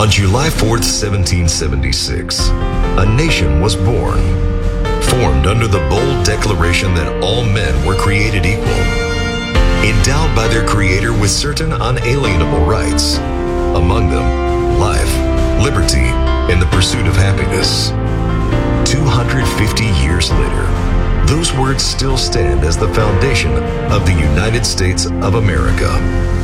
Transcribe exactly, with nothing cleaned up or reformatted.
On July fourth, seventeen seventy-six, a nation was born, formed under the bold declaration that all men were created equal, endowed by their Creator with certain unalienable rights, among them life, liberty, and the pursuit of happiness. two hundred fifty years later, those words still stand as the foundation of the United States of America.